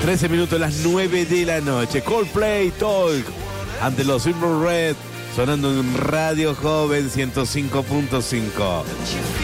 13 minutos, las 9 de la noche. Coldplay Talk ante los Silver Red, sonando en Radio Joven 105.5.